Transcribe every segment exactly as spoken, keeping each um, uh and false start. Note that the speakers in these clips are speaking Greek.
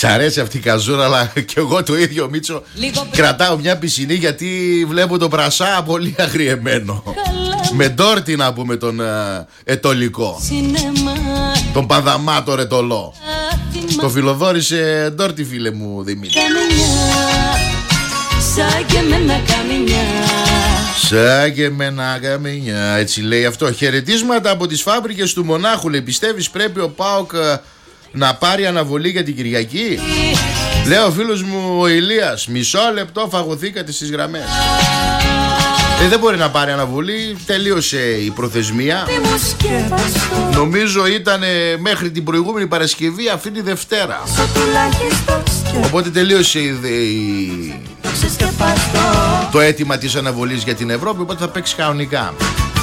Σ' αρέσει αυτή η καζούρα, αλλά και εγώ το ίδιο, Μίτσο. Κρατάω μια πισινή γιατί βλέπω τον Πρασά πολύ αγριεμένο. Με ντόρτι να πούμε τον uh, ετολικό. Τον Παδαμάτο ρετολό. Το φιλοδόρησε ντόρτι, φίλε μου Δημήτρη. Σαν και μένα καμινιά. Σαν και μένα καμινιά. Έτσι λέει αυτό. Χαιρετίσματα από τις φάμπρικες του Μονάχου. Λέει, πιστεύεις πρέπει ο ΠΑΟΚ να πάρει αναβολή για την Κυριακή? Λέει ο φίλος μου ο Ηλίας. Μισό λεπτό, φαγωθήκατε στις γραμμές. Ε, δεν μπορεί να πάρει αναβολή. Τελείωσε η προθεσμία. Νομίζω ήταν μέχρι την προηγούμενη Παρασκευή, αυτή τη Δευτέρα. Οπότε τελείωσε η, η... το αίτημα της αναβολής για την Ευρώπη. Οπότε θα παίξει κανονικά.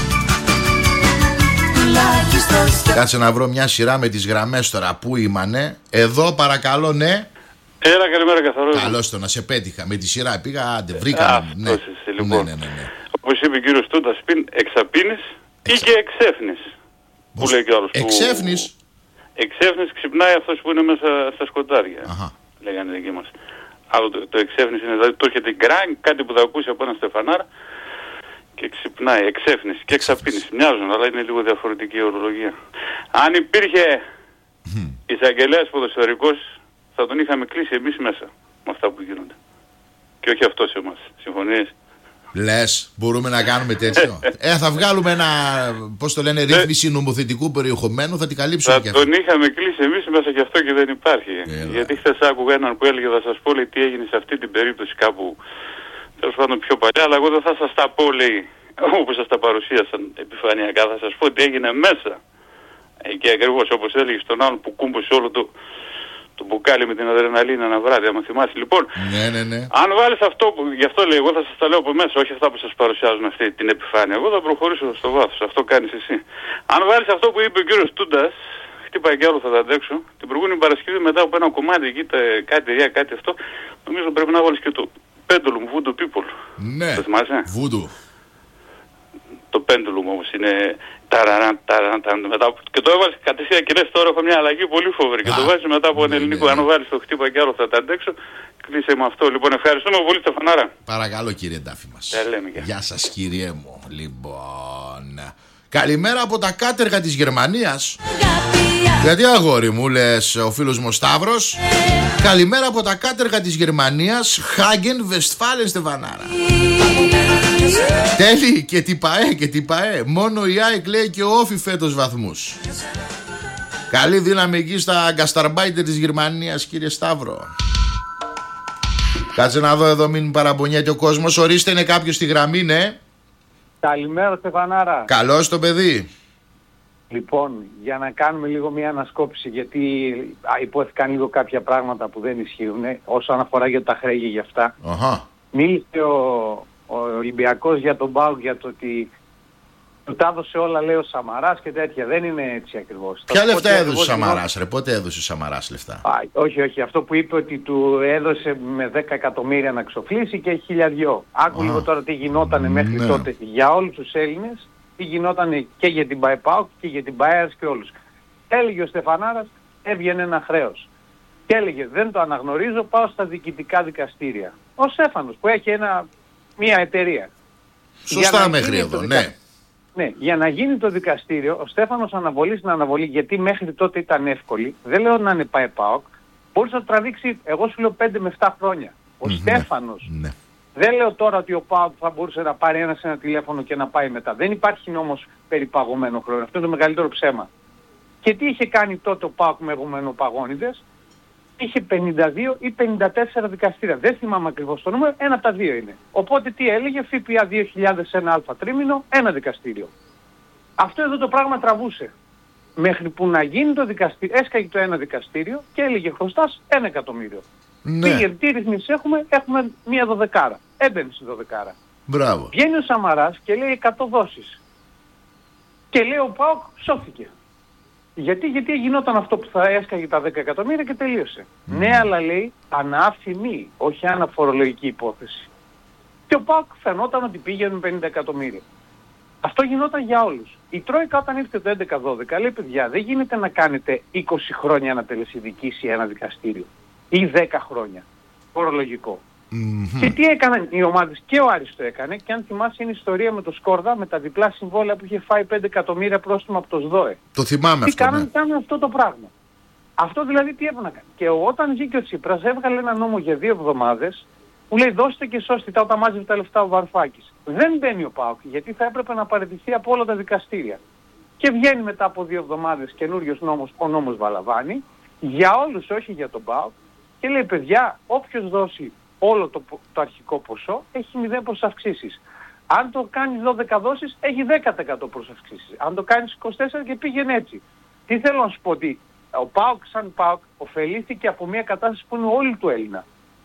Κάτσε να βρω μια σειρά με τις γραμμές τώρα. Πού ήμανε? Εδώ παρακαλώ, ναι. Έλα, καλημέρα καθαρό. Καλώς το, να σε πέτυχα. Με τη σειρά πήγα, άντε βρήκα. Ναι. Είσαι, λοιπόν. ναι, ναι, ναι, ναι. Όπως είπε ο κύριος Τούτας, πριν εξαπίνεις ή και εξέφνεις. Που λέει κι άλλος. Εξέφνεις. Που... Εξέφνεις ξυπνάει αυτός που είναι μέσα στα σκοτάρια. Αχα. Λέγανε εκεί μας. Άλλο το, το εξέφνεις είναι, δηλαδή το έρχεται γκραν, κάτι που θα ακούσει από ένα στεφανάρα και ξυπνάει. Εξέφνεις και εξαπίνεις. Μοιάζουν, αλλά είναι λίγο διαφορετική η ορολογία. Αν υπήρχε mm. εισαγγελέας ποδοσφαιρικός, θα τον είχαμε κλείσει εμείς μέσα με αυτά που γίνονται. Και όχι αυτός εμάς. Συμφωνείς? Λες, μπορούμε να κάνουμε τέτοιο? ε, θα βγάλουμε ένα, πώς το λένε, ρύθμιση νομοθετικού περιεχομένου, θα την καλύψουμε θα και αυτό. Τον είχαμε κλείσει εμείς μέσα και αυτό και δεν υπάρχει. Έλα. Γιατί χθες άκουγα έναν που έλεγε, θα σας πω, λέει, τι έγινε σε αυτή την περίπτωση κάπου, τέλος πάντων πιο παλιά, αλλά εγώ δεν θα σας τα πω, λέει, όπως σας τα παρουσίασαν επιφανειακά, θα σας πω τι έγινε μέσα. Ε, και ακριβώς όπως έλεγε στον άλλον που κούμπωσε όλο το... το μπουκάλι με την αδρεναλίνα ένα βράδυ, άμα θυμάσαι. Λοιπόν, ναι, ναι, ναι. αν βάλεις αυτό που, γι' αυτό λέει, εγώ θα σας τα λέω από μέσα, όχι αυτά που σας παρουσιάζουν αυτή την επιφάνεια. Εγώ θα προχωρήσω στο βάθος, αυτό κάνεις εσύ. Αν βάλεις αυτό που είπε ο κύριος Τούντας, χτύπα και άλλο θα τα αντέξω, την προηγούμενη Παρασκευή μετά από ένα κομμάτι εκεί, τα, κάτι ριά, κάτι αυτό, νομίζω πρέπει να βάλεις και το Pendulum Voodoo People. Ναι, Voodoo. Το Pendulum όμως είναι ταραραν, ταραραν, ταραραν, μετά, και το έβαλες κατευθείαν και λες τώρα έχω μια αλλαγή πολύ φοβερή και το βάζεις μετά από ένα ελληνικό. Αν βάλεις το χτύπα και άλλο θα τα αντέξω. Κλείσε με αυτό. Λοιπόν, ευχαριστούμε πολύ Στεφανάρα. Παρακαλώ κύριε Ντάφη μας. λέμε, Γεια σας κύριε μου. Λοιπόν, καλημέρα από τα κάτεργα της Γερμανίας. Γιατί αγόρι μου λες ο φίλος μου ο Σταύρος? Καλημέρα από τα κάτεργα της Γερμανίας, Χάγεν, Βεστφάλεν, Στεφανάρα. Τέλει, και τι παέ και τι παέ. Μόνο η ΑΕΚ λέει και ο Όφι φέτος βαθμούς. Καλή δύναμη εκεί στα γκασταρμπάιτερ της Γερμανίας, κύριε Σταύρο. Κάτσε να δω εδώ, μην παραπονιέται ο κόσμος. Ορίστε, είναι κάποιος στη γραμμή, ναι. Καλημέρα Στεφανάρα. Καλώς το παιδί. Λοιπόν, για να κάνουμε λίγο μια ανασκόπηση, γιατί υπόθηκαν λίγο κάποια πράγματα που δεν ισχύουν όσον αφορά για τα χρέη για αυτά. Αχα. Μίλησε ο, ο Ολυμπιακός για τον ΠΑΟΚ για το ότι του τα έδωσε όλα, λέει ο Σαμαράς και τέτοια. Δεν είναι έτσι ακριβώς. Ποια λεφτά έδωσε ο Σαμαράς, ρε? Πότε έδωσε ο Σαμαράς λεφτά? Α, όχι, όχι. Αυτό που είπε ότι του έδωσε με δέκα εκατομμύρια να ξοφλήσει και χιλιαδιό. Άκου λίγο τώρα τι γινόταν μέχρι ναι. τότε για όλους τους Έλληνες. Τι γινόταν και για την ΠΑΕΠΑΟΚ και για την ΠΑΕΑΡΣ και όλους. Έλεγε ο Στεφανάρας, έβγαινε ένα χρέος. Και έλεγε, δεν το αναγνωρίζω, πάω στα διοικητικά δικαστήρια. Ο Στέφανος που έχει ένα, μια εταιρεία. Σωστά μέχρι εδώ, ναι. Δικα... Ναι, για να γίνει το δικαστήριο, ο Στέφανος αναβολή στην αναβολή, γιατί μέχρι τότε ήταν εύκολη, δεν λέω να είναι ΠΑΕΠΑΟΚ, μπορούσε να τραβήξει, εγώ σου λέω πέντε με επτά χρόνια. Ο mm, Στέφανος. Ναι. Δεν λέω τώρα ότι ο ΠΑΟΚ θα μπορούσε να πάρει ένα σε ένα τηλέφωνο και να πάει μετά. Δεν υπάρχει νόμος περί παγωμένο χρόνο. Αυτό είναι το μεγαλύτερο ψέμα. Και τι είχε κάνει τότε ο ΠΑΟΚ με εγωμενοπαγώνιδες? Είχε πενήντα δύο ή πενήντα τέσσερα δικαστήρια. Δεν θυμάμαι ακριβώς το νούμερο, ένα από τα δύο είναι. Οπότε τι έλεγε? ΦΠΑ δύο χιλιάδες ένα α τρίμηνο, ένα δικαστήριο. Αυτό εδώ το πράγμα τραβούσε. Μέχρι που να γίνει το δικαστήριο, έσκαγε το ένα δικαστήριο και έλεγε χρωστάς ένα εκατομμύριο. Ναι. Πήγε, τι ρυθμίσεις έχουμε? Έχουμε μία δωδεκάρα. Έμπαινε στη δωδεκάρα. Μπράβο. Βγαίνει ο Σαμαράς και λέει εκατό δόσεις. Και λέει ο ΠΑΟΚ σώθηκε. Γιατί, γιατί γινόταν αυτό που θα έσκαγε τα δέκα εκατομμύρια και τελείωσε. Mm. Ναι, αλλά λέει ανάφημη, όχι αναφορολογική υπόθεση. Και ο ΠΑΟΚ φαινόταν ότι πήγαινε με πενήντα εκατομμύρια. Αυτό γινόταν για όλους. Η Τρόικα όταν ήρθε το έντεκα δώδεκα λέει, παιδιά, δεν γίνεται να κάνετε είκοσι χρόνια να τελεσιδικήσει ένα δικαστήριο. ή δέκα χρόνια. Φορολογικό. Mm-hmm. Και τι έκαναν οι ομάδες, και ο Άρης το έκανε, και αν θυμάσαι είναι η ιστορία με το Σκόρδα, με τα διπλά συμβόλαια που είχε φάει πέντε εκατομμύρια πρόστιμο από το ΣΔΟΕ. Το θυμάμαι τι αυτό. κάνανε, ναι. κάνανε αυτό το πράγμα. Αυτό δηλαδή τι έπρεπε να κάνει. Και όταν βγήκε ο Τσίπρας έβγαλε ένα νόμο για δύο εβδομάδες που λέει δώστε και σώστε τα όταν μάζευε τα λεφτά ο Βαρουφάκης. Δεν μπαίνει ο ΠΑΟΚ γιατί θα έπρεπε να παραιτηθεί από όλα τα δικαστήρια. Και βγαίνει μετά από δύο εβδομάδες καινούριος νόμος, ο νόμος Βαλαβάνη, για όλους όχι για τον ΠΑΟΚ, και λέει παιδιά όποιος δώσει όλο το, το αρχικό ποσό έχει μηδέν προσαυξήσεις. Αν το κάνεις δώδεκα δόσεις έχει δέκα τοις εκατό προσαυξήσεις. Αν το κάνεις είκοσι τέσσερα και πήγαινε έτσι. Τι θέλω να σου πω, ότι ο ΠΑΟΚ σαν ΠΑΟΚ ωφελήθηκε από μια κατάσταση που είναι όλη του Έλληνα.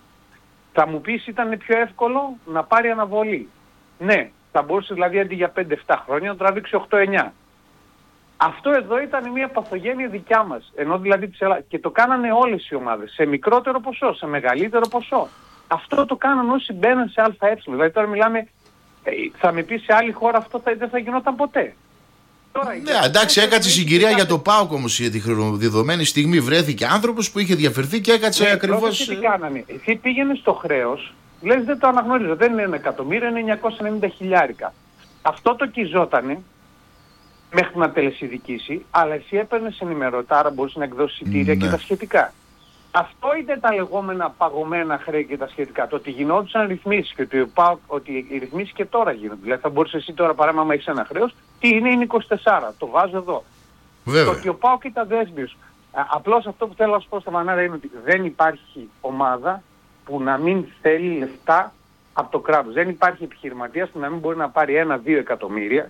Θα μου πεις ήταν πιο εύκολο να πάρει αναβολή. Ναι, θα μπορούσε δηλαδή αντί για πέντε εφτά χρόνια να τραβήξει οκτώ εννιά. Αυτό εδώ ήταν μια παθογένεια δικιά μας. Ενώ δηλαδή της Ελλάδα. Και το κάνανε όλες οι ομάδες. Σε μικρότερο ποσό, σε μεγαλύτερο ποσό. Αυτό το κάνανε όσοι μπαίναν σε ΑΕ. Δηλαδή τώρα μιλάμε, θα με πει σε άλλη χώρα αυτό θα, δεν θα γινόταν ποτέ. Τώρα, ναι, εντάξει, έκατσε συγκυρία για το ΠΑΟΚ όμως για τη χρονοδεδομένη στιγμή. Βρέθηκε άνθρωπος που είχε διαφερθεί και έκατσε ναι, ακριβώς. Τι κάνανε. Εσύ πήγαινε στο χρέος, λες δεν το αναγνωρίζω, δεν είναι ένα εκατομμύριο, είναι εννιακόσια ενενήντα χιλιάρικα. Αυτό το κυζότανε μέχρι να τελεσιδικήσει, αλλά εσύ έπαιρνες ενημερωτά, άρα μπορούσε να εκδώσει εισιτήρια ναι. και τα σχετικά. Αυτό είναι τα λεγόμενα παγωμένα χρέη και τα σχετικά. Το ότι γινόντουσαν ρυθμίσεις και ότι, ότι οι ρυθμίσεις και τώρα γίνονται. Δηλαδή θα μπορούσε εσύ τώρα παράδειγμα, άμα έχεις ένα χρέος, τι είναι, είναι είκοσι τέσσερα. Το βάζω εδώ. Βέβαια. Το ότι ο ΠΑΟΚ ήταν δέσμιος. Απλώς αυτό που θέλω να σου πω στα Μανάρα είναι ότι δεν υπάρχει ομάδα που να μην θέλει λεφτά από το κράτος. Δεν υπάρχει επιχειρηματίας που να μην μπορεί να πάρει ένα-δύο εκατομμύρια.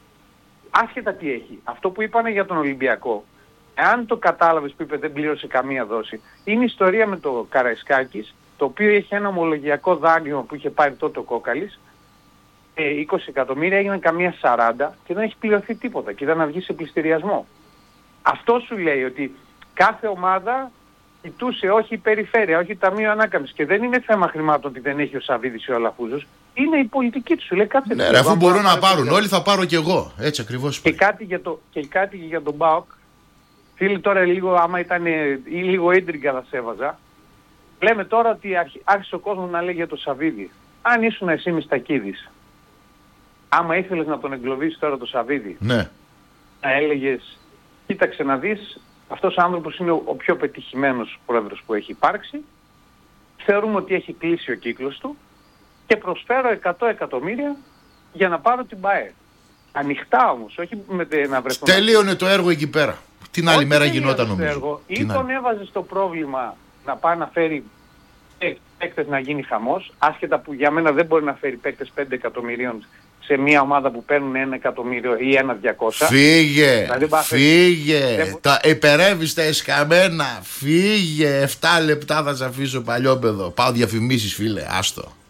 Άσχετα τι έχει. Αυτό που είπανε για τον Ολυμπιακό. Εάν το κατάλαβες που είπε δεν πλήρωσε καμία δόση, είναι η ιστορία με το Καραϊσκάκης, το οποίο είχε ένα ομολογιακό δάνειο που είχε πάρει τότε ο Κόκαλης, είκοσι εκατομμύρια, έγιναν καμία σαράντα και δεν έχει πληρωθεί τίποτα και ήταν να βγει σε πληστηριασμό. Αυτό σου λέει ότι κάθε ομάδα κοιτούσε όχι η περιφέρεια, όχι ταμείο ανάκαμψης και δεν είναι θέμα χρημάτων ότι δεν έχει ο Σαββίδης ή ο Αλαφούζος, είναι η πολιτική του, σου λέει κάθε ναι, ρε, αφού μπορούν να πάρουν όλοι θα πάρω κι εγώ, έτσι ακριβώς. Και κάτι για, το, και κάτι για τον ΠΑΟΚ. Φίλοι τώρα λίγο, άμα ήταν ή λίγο ίντριγκα θα σε έβαζα. Λέμε τώρα ότι άρχισε ο κόσμος να λέει για το Σαββίδη. Αν ήσουν εσύ Μιστακίδης, άμα ήθελες να τον εγκλωβίσεις τώρα το Σαββίδη, ναι. να έλεγες, κοίταξε να δεις, αυτός ο άνθρωπος είναι ο πιο πετυχημένος πρόεδρος που έχει υπάρξει, θεωρούμε ότι έχει κλείσει ο κύκλος του και προσφέρω εκατό εκατομμύρια για να πάρω την ΠΑΕ. Ανοιχτά όμως, όχι με να βρεθούν. Τέλειωνε το έργο εκεί πέρα. Την άλλη όχι μέρα γινόταν νομίζω. Έργο, ή τον έβαζε στο πρόβλημα να πάει να φέρει παίκτες να γίνει χαμός, άσχετα που για μένα δεν μπορεί να φέρει παίκτες πέντε εκατομμυρίων σε μια ομάδα που παίρνουν ένα εκατομμύριο ή ένα διακόσια. Φύγε, δηλαδή, φύγε, δεν... τα υπερεύεις τα εσκαμμένα, φύγε, εφτά λεπτά θα σε αφήσω παλιόπαιδο. Πάω διαφημίσεις φίλε, άστο.